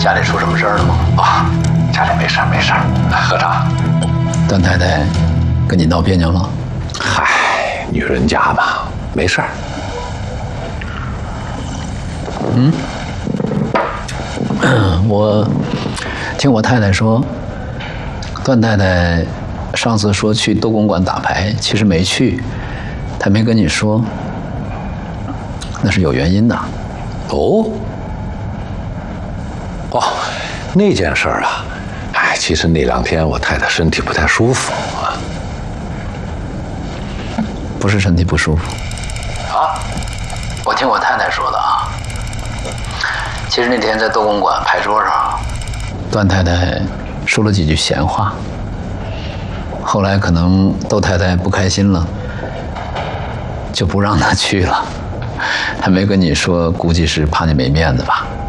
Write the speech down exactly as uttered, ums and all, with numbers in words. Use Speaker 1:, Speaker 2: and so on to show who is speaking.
Speaker 1: 家里出什么事儿了吗？
Speaker 2: 啊，家里没事儿没事儿。科长，
Speaker 1: 段太太跟你闹别扭了？
Speaker 2: 嗨，女人家嘛，没事儿。
Speaker 1: 嗯，我听我太太说，段太太上次说去斗公馆打牌，其实没去，她没跟你说，那是有原因的。
Speaker 2: 哦，哦，那件事儿啊，哎，其实那两天我太太身体不太舒服啊。
Speaker 1: 不是身体不舒服啊，我听我太太说的啊。其实那天在斗公馆牌桌上，段太太说了几句闲话，后来可能窦太太不开心了，就不让她去了。她没跟你说，估计是怕你没面子吧。